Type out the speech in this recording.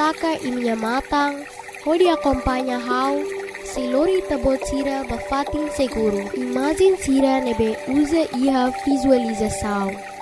faca e minha matang, onde acompanha how, se lori tabot sira bafatin seguro. Imagem sira nebe usa ia visualização.